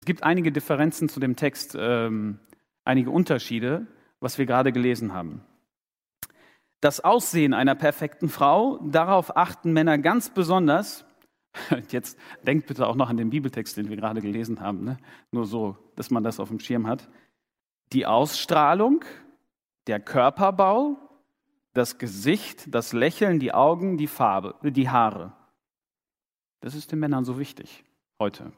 Es gibt einige Differenzen zu dem Text, einige Unterschiede, was wir gerade gelesen haben. Das Aussehen einer perfekten Frau, darauf achten Männer ganz besonders. Jetzt denkt bitte auch noch an den Bibeltext, den wir gerade gelesen haben, ne? Nur so, dass man das auf dem Schirm hat. Die Ausstrahlung, der Körperbau, das Gesicht, das Lächeln, die Augen, die Farbe, die Haare. Das ist den Männern so wichtig heute.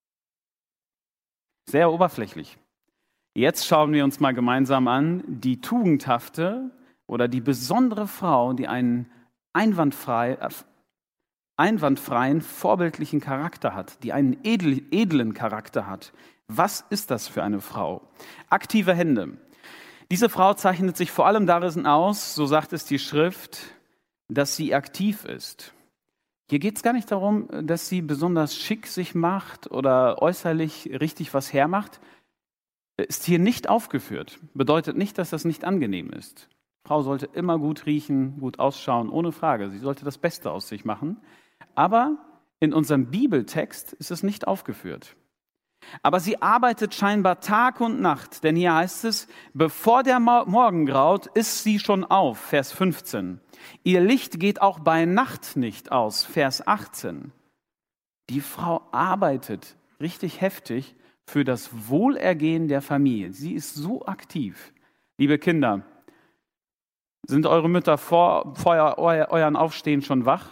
Sehr oberflächlich. Jetzt schauen wir uns mal gemeinsam an, die tugendhafte oder die besondere Frau, die einen einwandfreien, vorbildlichen Charakter hat, die einen edlen Charakter hat. Was ist das für eine Frau? Aktive Hände. Diese Frau zeichnet sich vor allem darin aus, so sagt es die Schrift, dass sie aktiv ist. Hier geht es gar nicht darum, dass sie besonders schick sich macht oder äußerlich richtig was hermacht. Ist hier nicht aufgeführt. Bedeutet nicht, dass das nicht angenehm ist. Frau sollte immer gut riechen, gut ausschauen, ohne Frage. Sie sollte das Beste aus sich machen. Aber in unserem Bibeltext ist es nicht aufgeführt. Aber sie arbeitet scheinbar Tag und Nacht, denn hier heißt es, bevor der Morgen graut, ist sie schon auf, Vers 15. Ihr Licht geht auch bei Nacht nicht aus, Vers 18. Die Frau arbeitet richtig heftig für das Wohlergehen der Familie. Sie ist so aktiv. Liebe Kinder, sind eure Mütter vor euren Aufstehen schon wach?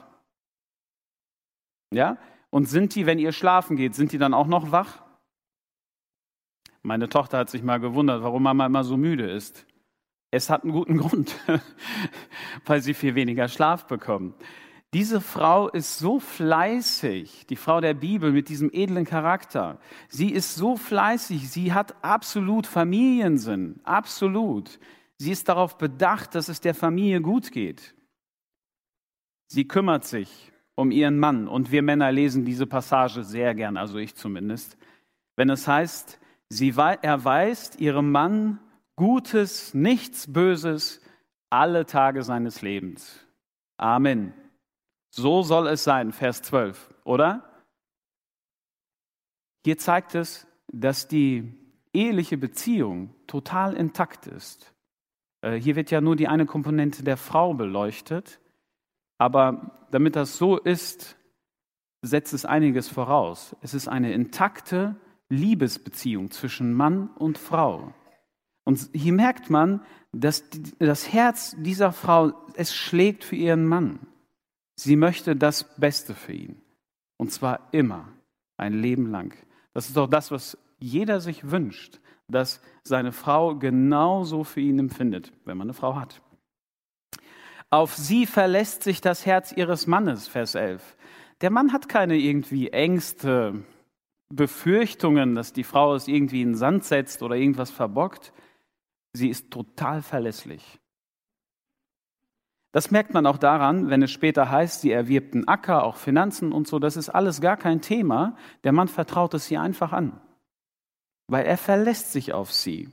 Ja? Und sind die, wenn ihr schlafen geht, sind die dann auch noch wach? Meine Tochter hat sich mal gewundert, warum Mama immer so müde ist. Es hat einen guten Grund, weil sie viel weniger Schlaf bekommen. Diese Frau ist so fleißig, die Frau der Bibel mit diesem edlen Charakter. Sie ist so fleißig, sie hat absolut Familiensinn, absolut. Sie ist darauf bedacht, dass es der Familie gut geht. Sie kümmert sich um ihren Mann und wir Männer lesen diese Passage sehr gern, also ich zumindest, wenn es heißt, sie erweist ihrem Mann Gutes, nichts Böses, alle Tage seines Lebens. Amen. So soll es sein, Vers 12, oder? Hier zeigt es, dass die eheliche Beziehung total intakt ist. Hier wird ja nur die eine Komponente der Frau beleuchtet, aber damit das so ist, setzt es einiges voraus. Es ist eine intakte Liebesbeziehung zwischen Mann und Frau. Und hier merkt man, dass das Herz dieser Frau, es schlägt für ihren Mann. Sie möchte das Beste für ihn. Und zwar immer, ein Leben lang. Das ist doch das, was jeder sich wünscht, dass seine Frau genauso für ihn empfindet, wenn man eine Frau hat. Auf sie verlässt sich das Herz ihres Mannes, Vers 11. Der Mann hat keine irgendwie Ängste, Befürchtungen, dass die Frau es irgendwie in den Sand setzt oder irgendwas verbockt. Sie ist total verlässlich. Das merkt man auch daran, wenn es später heißt, sie erwirbt einen Acker, auch Finanzen und so. Das ist alles gar kein Thema. Der Mann vertraut es ihr einfach an, weil er verlässt sich auf sie.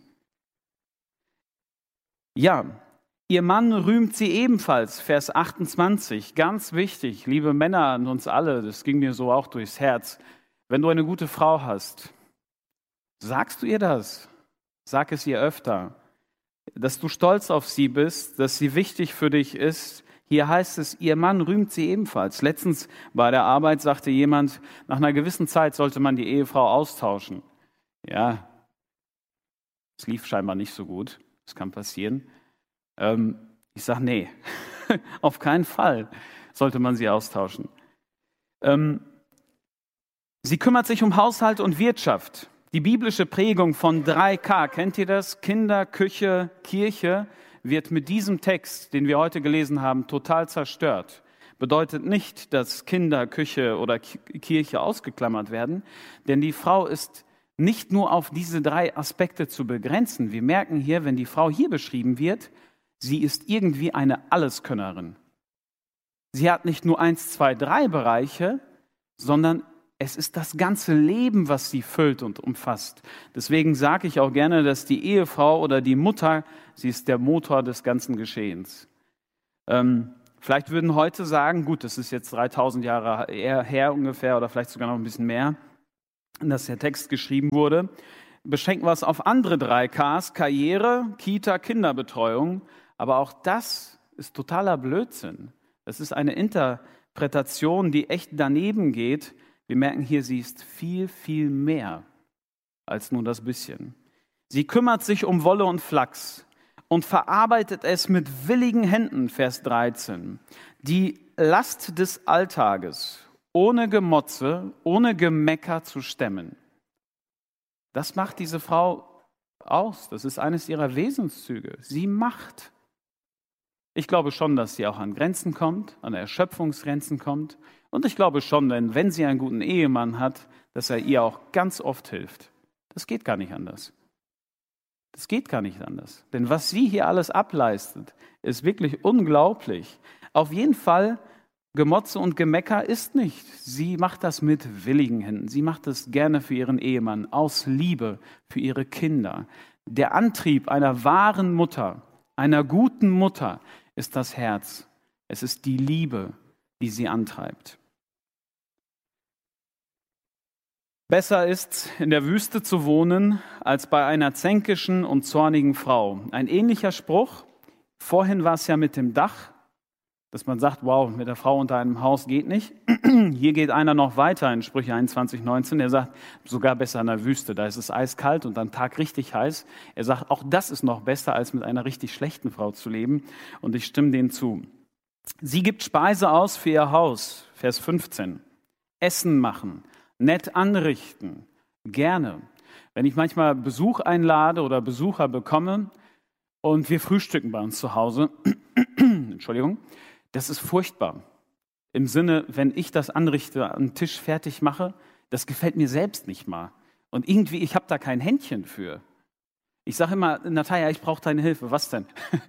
Ja, ihr Mann rühmt sie ebenfalls, Vers 28. Ganz wichtig, liebe Männer an uns alle, das ging mir so auch durchs Herz. Wenn du eine gute Frau hast, sagst du ihr das? Sag es ihr öfter. Dass du stolz auf sie bist, dass sie wichtig für dich ist. Hier heißt es, ihr Mann rühmt sie ebenfalls. Letztens bei der Arbeit sagte jemand, nach einer gewissen Zeit sollte man die Ehefrau austauschen. Ja, es lief scheinbar nicht so gut. Das kann passieren. Ich sage, nee, auf keinen Fall sollte man sie austauschen. Sie kümmert sich um Haushalt und Wirtschaft. Die biblische Prägung von 3K, kennt ihr das? Kinder, Küche, Kirche, wird mit diesem Text, den wir heute gelesen haben, total zerstört. Bedeutet nicht, dass Kinder, Küche oder Kirche ausgeklammert werden, denn die Frau ist nicht nur auf diese 3 Aspekte zu begrenzen. Wir merken hier, wenn die Frau hier beschrieben wird, sie ist irgendwie eine Alleskönnerin. Sie hat nicht nur 1, 2, 3 Bereiche, sondern es ist das ganze Leben, was sie füllt und umfasst. Deswegen sage ich auch gerne, dass die Ehefrau oder die Mutter, sie ist der Motor des ganzen Geschehens. Vielleicht würden heute sagen, gut, das ist jetzt 3000 Jahre her ungefähr oder vielleicht sogar noch ein bisschen mehr. in das der Text geschrieben wurde, beschränken wir es auf andere 3 Ks, Karriere, Kita, Kinderbetreuung. Aber auch das ist totaler Blödsinn. Das ist eine Interpretation, die echt daneben geht. Wir merken hier, sie ist viel, viel mehr als nur das bisschen. Sie kümmert sich um Wolle und Flachs und verarbeitet es mit willigen Händen, Vers 13. Die Last des Alltages ohne Gemotze, ohne Gemecker zu stemmen. Das macht diese Frau aus. Das ist eines ihrer Wesenszüge. Sie macht. Ich glaube schon, dass sie auch an Grenzen kommt, an Erschöpfungsgrenzen kommt. Und ich glaube schon, wenn sie einen guten Ehemann hat, dass er ihr auch ganz oft hilft. Das geht gar nicht anders. Das geht gar nicht anders. Denn was sie hier alles ableistet, ist wirklich unglaublich. Auf jeden Fall, Gemotze und Gemecker ist nicht. Sie macht das mit willigen Händen. Sie macht das gerne für ihren Ehemann, aus Liebe für ihre Kinder. Der Antrieb einer wahren Mutter, einer guten Mutter, ist das Herz. Es ist die Liebe, die sie antreibt. Besser ist, in der Wüste zu wohnen, als bei einer zänkischen und zornigen Frau. Ein ähnlicher Spruch. Vorhin war es ja mit dem Dach, dass man sagt, wow, mit der Frau unter einem Haus geht nicht. Hier geht einer noch weiter in Sprüche 21,19. Er sagt, sogar besser in der Wüste. Da ist es eiskalt und am Tag richtig heiß. Er sagt, auch das ist noch besser, als mit einer richtig schlechten Frau zu leben. Und ich stimme denen zu. Sie gibt Speise aus für ihr Haus. Vers 15. Essen machen. Nett anrichten, gerne. Wenn ich manchmal Besuch einlade oder Besucher bekomme und wir frühstücken bei uns zu Hause, Entschuldigung, das ist furchtbar. Im Sinne, wenn ich das anrichte, am Tisch fertig mache, das gefällt mir selbst nicht mal. Und irgendwie, ich habe da kein Händchen für. Ich sage immer, Natalia, ich brauche deine Hilfe. Was denn?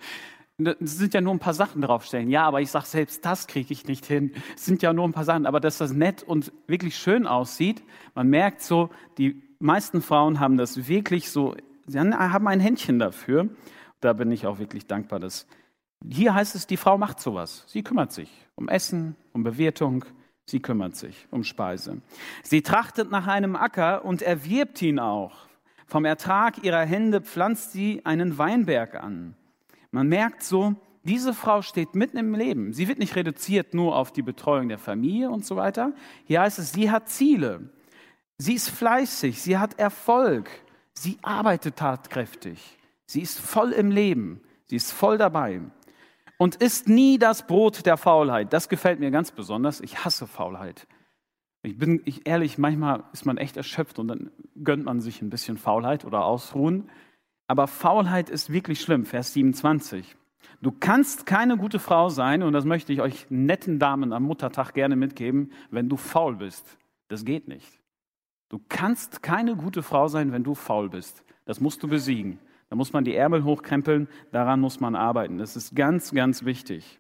Es sind ja nur ein paar Sachen draufstellen. Ja, aber ich sage, selbst das kriege ich nicht hin. Es sind ja nur ein paar Sachen. Aber dass das nett und wirklich schön aussieht, man merkt so, die meisten Frauen haben das wirklich so, sie haben ein Händchen dafür. Da bin ich auch wirklich dankbar. Hier heißt es, die Frau macht sowas. Sie kümmert sich um Essen, um Bewirtung. Sie kümmert sich um Speise. Sie trachtet nach einem Acker und erwirbt ihn auch. Vom Ertrag ihrer Hände pflanzt sie einen Weinberg an. Man merkt so, diese Frau steht mitten im Leben. Sie wird nicht reduziert nur auf die Betreuung der Familie und so weiter. Hier heißt es, sie hat Ziele. Sie ist fleißig, sie hat Erfolg. Sie arbeitet tatkräftig. Sie ist voll im Leben. Sie ist voll dabei. Und isst nie das Brot der Faulheit. Das gefällt mir ganz besonders. Ich hasse Faulheit. Ehrlich, manchmal ist man echt erschöpft und dann gönnt man sich ein bisschen Faulheit oder Ausruhen. Aber Faulheit ist wirklich schlimm, Vers 27. Du kannst keine gute Frau sein, und das möchte ich euch netten Damen am Muttertag gerne mitgeben, wenn du faul bist. Das geht nicht. Du kannst keine gute Frau sein, wenn du faul bist. Das musst du besiegen. Da muss man die Ärmel hochkrempeln, daran muss man arbeiten. Das ist ganz, ganz wichtig.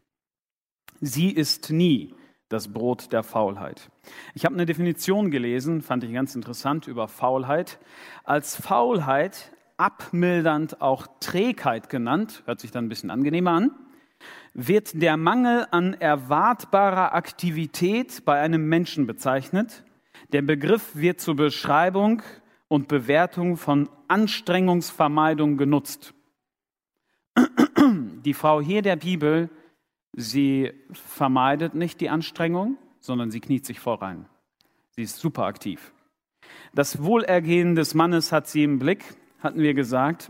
Sie isst nie das Brot der Faulheit. Ich habe eine Definition gelesen, fand ich ganz interessant, über Faulheit. Als Faulheit abmildernd auch Trägheit genannt, hört sich dann ein bisschen angenehmer an, wird der Mangel an erwartbarer Aktivität bei einem Menschen bezeichnet. Der Begriff wird zur Beschreibung und Bewertung von Anstrengungsvermeidung genutzt. Die Frau hier der Bibel, sie vermeidet nicht die Anstrengung, sondern sie kniet sich voll rein. Sie ist super aktiv. Das Wohlergehen des Mannes hat sie im Blick, hatten wir gesagt.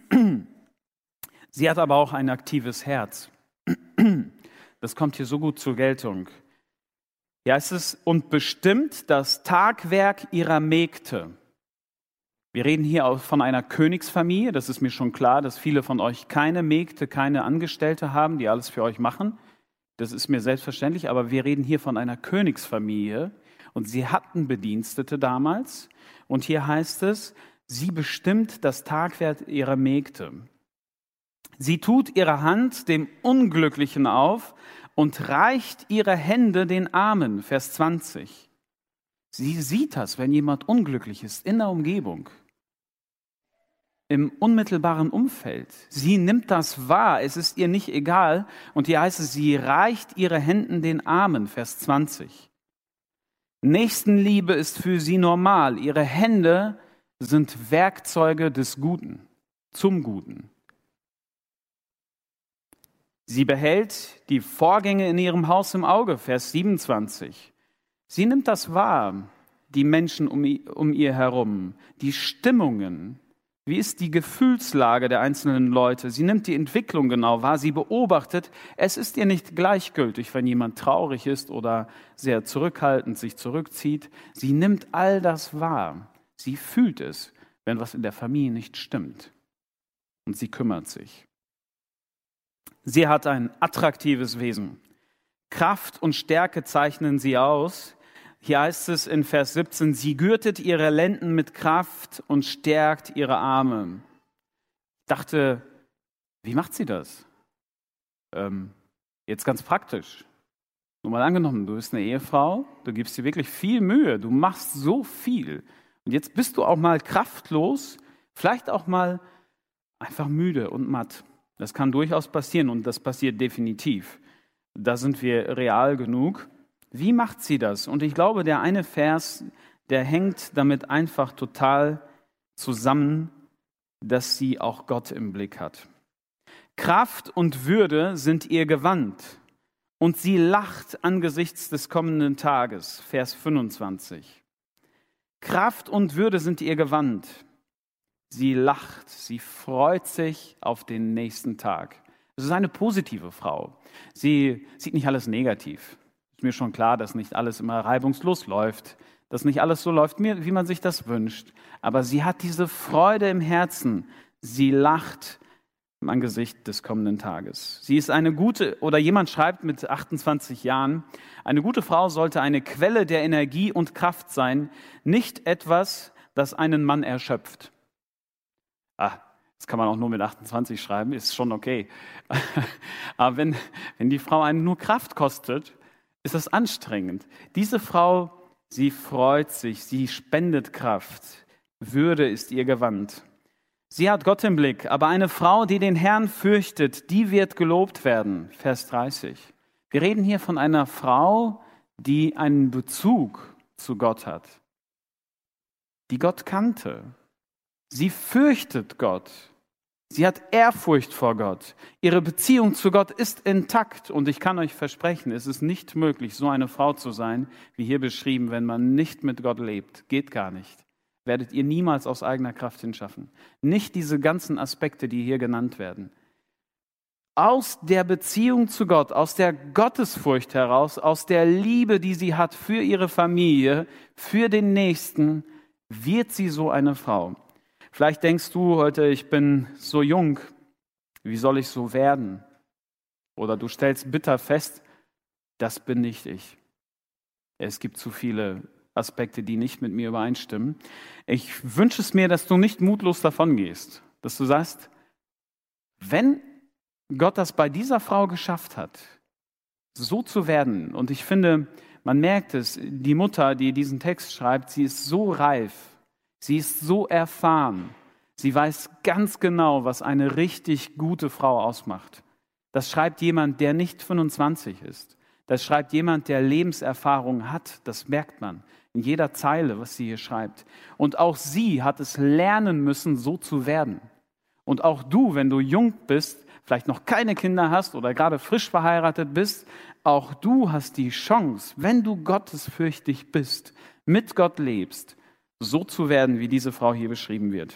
Sie hat aber auch ein aktives Herz. Das kommt hier so gut zur Geltung. Hier heißt es, und bestimmt das Tagwerk ihrer Mägde. Wir reden hier auch von einer Königsfamilie. Das ist mir schon klar, dass viele von euch keine Mägde, keine Angestellte haben, die alles für euch machen. Das ist mir selbstverständlich, aber wir reden hier von einer Königsfamilie. Und sie hatten Bedienstete damals. Und hier heißt es, sie bestimmt das Tagwerk ihrer Mägde. Sie tut ihre Hand dem Unglücklichen auf und reicht ihre Hände den Armen. Vers 20. Sie sieht das, wenn jemand unglücklich ist, in der Umgebung, im unmittelbaren Umfeld. Sie nimmt das wahr, es ist ihr nicht egal. Und hier heißt es, sie reicht ihre Hände den Armen. Vers 20. Nächstenliebe ist für sie normal. Ihre Hände sind Werkzeuge des Guten, zum Guten. Sie behält die Vorgänge in ihrem Haus im Auge, Vers 27. Sie nimmt das wahr, die Menschen um ihr herum, die Stimmungen. Wie ist die Gefühlslage der einzelnen Leute? Sie nimmt die Entwicklung genau wahr, sie beobachtet. Es ist ihr nicht gleichgültig, wenn jemand traurig ist oder sehr zurückhaltend sich zurückzieht. Sie nimmt all das wahr. Sie fühlt es, wenn was in der Familie nicht stimmt. Und sie kümmert sich. Sie hat ein attraktives Wesen. Kraft und Stärke zeichnen sie aus. Hier heißt es in Vers 17, sie gürtet ihre Lenden mit Kraft und stärkt ihre Arme. Ich dachte, wie macht sie das? Jetzt ganz praktisch. Nur mal angenommen, du bist eine Ehefrau, du gibst dir wirklich viel Mühe, du machst so viel. Und jetzt bist du auch mal kraftlos, vielleicht auch mal einfach müde und matt. Das kann durchaus passieren und das passiert definitiv. Da sind wir real genug. Wie macht sie das? Und ich glaube, der eine Vers, der hängt damit einfach total zusammen, dass sie auch Gott im Blick hat. Kraft und Würde sind ihr Gewand und sie lacht angesichts des kommenden Tages. Vers 25. Kraft und Würde sind ihr Gewand. Sie lacht, sie freut sich auf den nächsten Tag. Es ist eine positive Frau. Sie sieht nicht alles negativ. Ist mir schon klar, dass nicht alles immer reibungslos läuft, dass nicht alles so läuft, wie man sich das wünscht. Aber sie hat diese Freude im Herzen. Sie lacht im Angesicht des kommenden Tages. Sie ist eine gute, oder jemand schreibt mit 28 Jahren, eine gute Frau sollte eine Quelle der Energie und Kraft sein, nicht etwas, das einen Mann erschöpft. Das kann man auch nur mit 28 schreiben, ist schon okay. Aber wenn die Frau einen nur Kraft kostet, ist das anstrengend. Diese Frau, sie freut sich, sie spendet Kraft. Würde ist ihr Gewand. Sie hat Gott im Blick, aber eine Frau, die den Herrn fürchtet, die wird gelobt werden. Vers 30. Wir reden hier von einer Frau, die einen Bezug zu Gott hat, die Gott kannte. Sie fürchtet Gott. Sie hat Ehrfurcht vor Gott. Ihre Beziehung zu Gott ist intakt. Und ich kann euch versprechen, es ist nicht möglich, so eine Frau zu sein, wie hier beschrieben, wenn man nicht mit Gott lebt. Geht gar nicht. Werdet ihr niemals aus eigener Kraft hinschaffen. Nicht diese ganzen Aspekte, die hier genannt werden. Aus der Beziehung zu Gott, aus der Gottesfurcht heraus, aus der Liebe, die sie hat für ihre Familie, für den Nächsten, wird sie so eine Frau. Vielleicht denkst du heute, ich bin so jung, wie soll ich so werden? Oder du stellst bitter fest, das bin nicht ich. Es gibt zu viele Aspekte, die nicht mit mir übereinstimmen. Ich wünsche es mir, dass du nicht mutlos davongehst, dass du sagst, wenn Gott das bei dieser Frau geschafft hat, so zu werden, und ich finde, man merkt es, die Mutter, die diesen Text schreibt, sie ist so reif, sie ist so erfahren. Sie weiß ganz genau, was eine richtig gute Frau ausmacht. Das schreibt jemand, der nicht 25 ist. Das schreibt jemand, der Lebenserfahrung hat. Das merkt man in jeder Zeile, was sie hier schreibt. Und auch sie hat es lernen müssen, so zu werden. Und auch du, wenn du jung bist, vielleicht noch keine Kinder hast oder gerade frisch verheiratet bist, auch du hast die Chance, wenn du gottesfürchtig bist, mit Gott lebst, so zu werden, wie diese Frau hier beschrieben wird.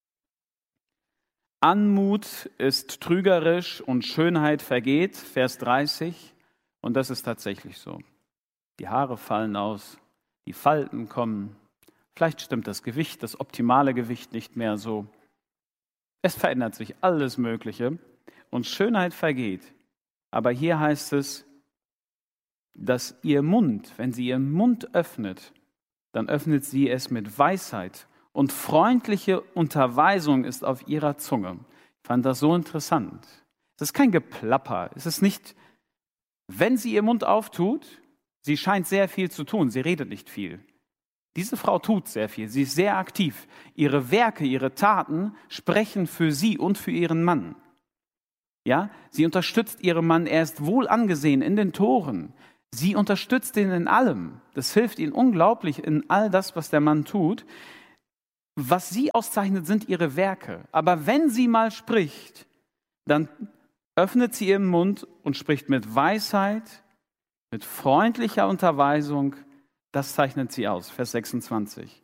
Anmut ist trügerisch und Schönheit vergeht, Vers 30. Und das ist tatsächlich so. Die Haare fallen aus, die Falten kommen. Vielleicht stimmt das Gewicht, das optimale Gewicht nicht mehr so. Es verändert sich alles Mögliche und Schönheit vergeht. Aber hier heißt es, dass ihr Mund, wenn sie ihren Mund öffnet, dann öffnet sie es mit Weisheit und freundliche Unterweisung ist auf ihrer Zunge. Ich fand das so interessant. Es ist kein Geplapper. Es ist nicht, wenn sie ihr Mund auftut, sie scheint sehr viel zu tun, sie redet nicht viel. Diese Frau tut sehr viel, sie ist sehr aktiv. Ihre Werke, ihre Taten sprechen für sie und für ihren Mann. Ja, sie unterstützt ihren Mann, er ist wohl angesehen in den Toren. Sie unterstützt ihn in allem. Das hilft ihm unglaublich in all das, was der Mann tut. Was sie auszeichnet, sind ihre Werke. Aber wenn sie mal spricht, dann öffnet sie ihren Mund und spricht mit Weisheit, mit freundlicher Unterweisung. Das zeichnet sie aus. Vers 26.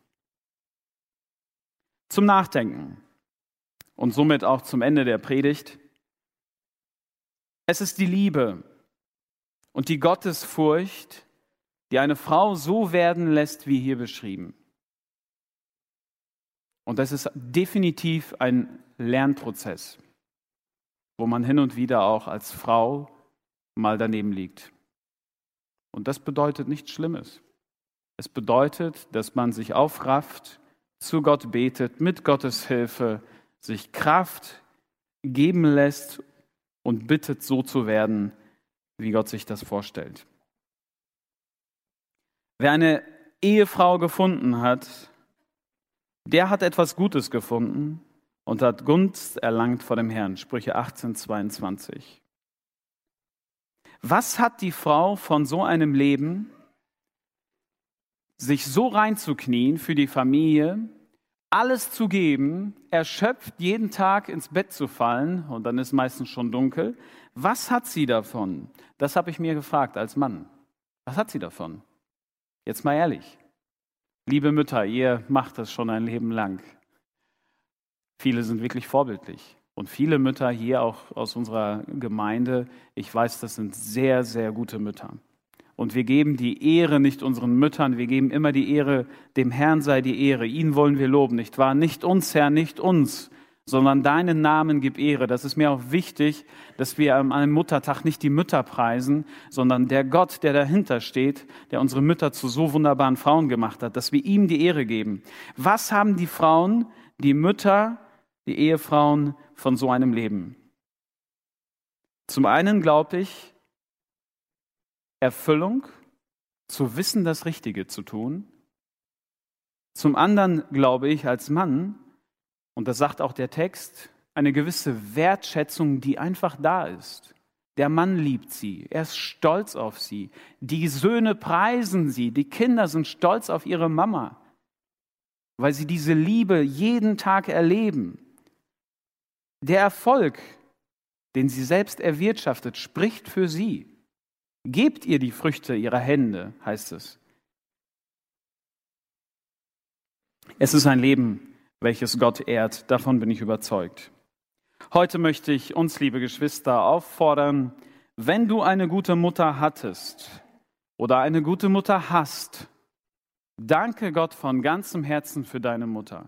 Zum Nachdenken und somit auch zum Ende der Predigt. Es ist die Liebe und die Gottesfurcht, die eine Frau so werden lässt, wie hier beschrieben. Und das ist definitiv ein Lernprozess, wo man hin und wieder auch als Frau mal daneben liegt. Und das bedeutet nichts Schlimmes. Es bedeutet, dass man sich aufrafft, zu Gott betet, mit Gottes Hilfe sich Kraft geben lässt und bittet, so zu werden, wie Gott sich das vorstellt. Wer eine Ehefrau gefunden hat, der hat etwas Gutes gefunden und hat Gunst erlangt vor dem Herrn. Sprüche 18, 22. Was hat die Frau von so einem Leben, sich so reinzuknien für die Familie, alles zu geben, erschöpft jeden Tag ins Bett zu fallen und dann ist meistens schon dunkel? Was hat sie davon? Das habe ich mir gefragt als Mann. Was hat sie davon? Jetzt mal ehrlich. Liebe Mütter, ihr macht das schon ein Leben lang. Viele sind wirklich vorbildlich. Und viele Mütter hier auch aus unserer Gemeinde, ich weiß, das sind sehr, sehr gute Mütter. Und wir geben die Ehre nicht unseren Müttern, wir geben immer die Ehre, dem Herrn sei die Ehre, ihn wollen wir loben, nicht wahr? Nicht uns, Herr, nicht uns, sondern deinen Namen gib Ehre. Das ist mir auch wichtig, dass wir an einem Muttertag nicht die Mütter preisen, sondern der Gott, der dahinter steht, der unsere Mütter zu so wunderbaren Frauen gemacht hat, dass wir ihm die Ehre geben. Was haben die Frauen, die Mütter, die Ehefrauen von so einem Leben? Zum einen glaube ich, Erfüllung, zu wissen, das Richtige zu tun. Zum anderen glaube ich als Mann, und das sagt auch der Text, eine gewisse Wertschätzung, die einfach da ist. Der Mann liebt sie, er ist stolz auf sie. Die Söhne preisen sie, die Kinder sind stolz auf ihre Mama, weil sie diese Liebe jeden Tag erleben. Der Erfolg, den sie selbst erwirtschaftet, spricht für sie. Gebt ihr die Früchte ihrer Hände, heißt es. Es ist ein Leben, welches Gott ehrt, davon bin ich überzeugt. Heute möchte ich uns, liebe Geschwister, auffordern, wenn du eine gute Mutter hattest oder eine gute Mutter hast, danke Gott von ganzem Herzen für deine Mutter.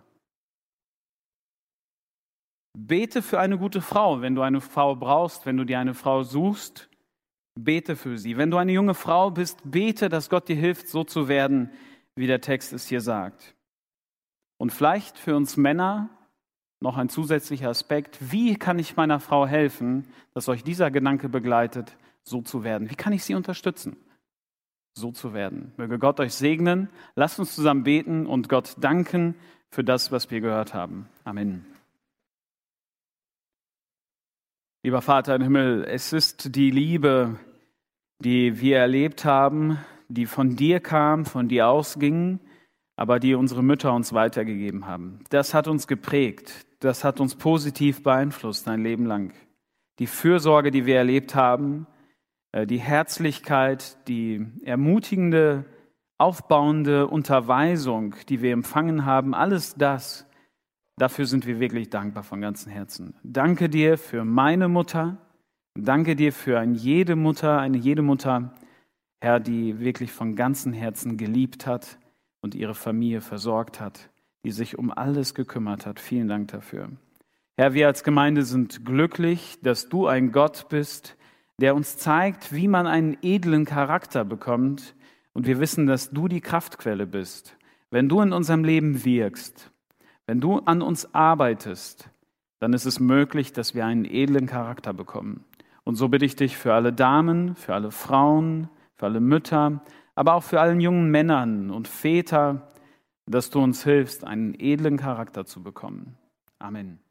Bete für eine gute Frau, wenn du eine Frau brauchst, wenn du dir eine Frau suchst. Bete für sie. Wenn du eine junge Frau bist, bete, dass Gott dir hilft, so zu werden, wie der Text es hier sagt. Und vielleicht für uns Männer noch ein zusätzlicher Aspekt. Wie kann ich meiner Frau helfen, dass euch dieser Gedanke begleitet, so zu werden? Wie kann ich sie unterstützen, so zu werden? Möge Gott euch segnen. Lasst uns zusammen beten und Gott danken für das, was wir gehört haben. Amen. Lieber Vater im Himmel, es ist die Liebe, die wir erlebt haben, die von dir kam, von dir ausging, aber die unsere Mütter uns weitergegeben haben. Das hat uns geprägt, das hat uns positiv beeinflusst ein Leben lang. Die Fürsorge, die wir erlebt haben, die Herzlichkeit, die ermutigende, aufbauende Unterweisung, die wir empfangen haben, alles das, dafür sind wir wirklich dankbar von ganzem Herzen. Danke dir für meine Mutter. Danke dir für eine jede Mutter, Herr, die wirklich von ganzem Herzen geliebt hat und ihre Familie versorgt hat, die sich um alles gekümmert hat. Vielen Dank dafür. Herr, wir als Gemeinde sind glücklich, dass du ein Gott bist, der uns zeigt, wie man einen edlen Charakter bekommt. Und wir wissen, dass du die Kraftquelle bist. Wenn du in unserem Leben wirkst, wenn du an uns arbeitest, dann ist es möglich, dass wir einen edlen Charakter bekommen. Und so bitte ich dich für alle Damen, für alle Frauen, für alle Mütter, aber auch für alle jungen Männern und Väter, dass du uns hilfst, einen edlen Charakter zu bekommen. Amen.